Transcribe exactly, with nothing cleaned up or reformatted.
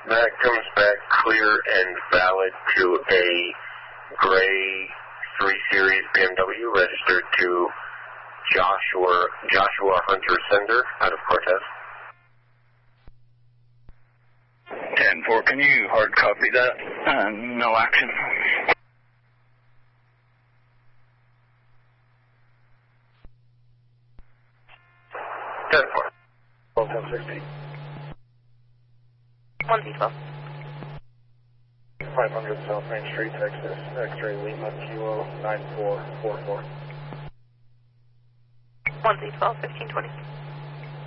That comes back clear and valid to a gray three series B M W registered to Joshua Joshua Hunter Sender out of Cortez. ten four, can you hard copy that? Uh, no action. ten four. twelve one sixty. one Z twelve. five hundred South Main Street, Texas, X-ray Lima, Kilo nine four four four. one Z twelve, fifteen twenty.